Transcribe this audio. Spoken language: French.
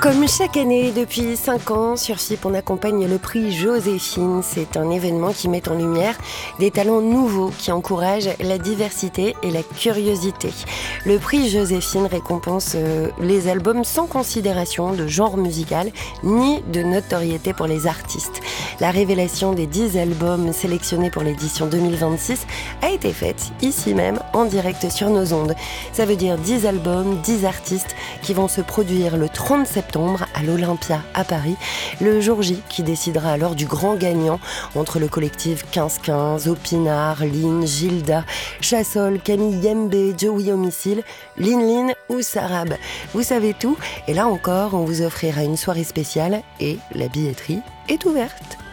Comme chaque année, depuis 5 ans, sur FIP, on accompagne le prix Joséphine. C'est un événement qui met en lumière des talents nouveaux qui encouragent la diversité et la curiosité. Le prix Joséphine récompense les albums sans considération de genre musical ni de notoriété pour les artistes. La révélation des 10 albums sélectionnés pour l'édition 2026 a été faite ici même, en direct sur nos ondes. Ça veut dire 10 albums, 10 artistes qui vont se produire le 30 septembre à l'Olympia à Paris, le jour J qui décidera alors du grand gagnant entre le collectif 1515, Opinard, Lynn, Gilda, Chassol, Camille Yembe, Joey Homicile, Lin ou Sarab. Vous savez tout, et là encore, on vous offrira une soirée spéciale et la billetterie est ouverte.